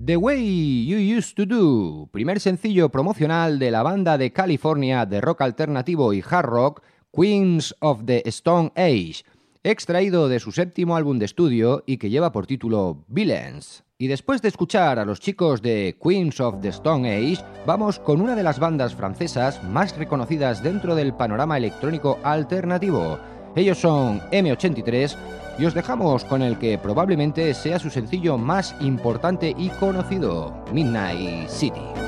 The Way You Used to Do, primer sencillo promocional de la banda de California de rock alternativo y hard rock Queens of the Stone Age, extraído de su séptimo álbum de estudio y que lleva por título Villains. Y después de escuchar a los chicos de Queens of the Stone Age, vamos con una de las bandas francesas más reconocidas dentro del panorama electrónico alternativo. Ellos son M83 y os dejamos con el que probablemente sea su sencillo más importante y conocido, Midnight City.